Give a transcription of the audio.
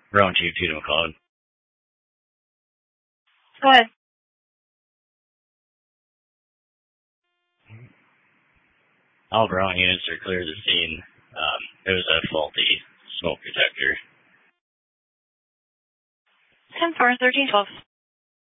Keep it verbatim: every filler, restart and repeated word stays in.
Brown Chief Peter McLeod. Go ahead. All Brown units are clear of the scene. Um, it was a faulty smoke detector. ten four, thirteen twelve.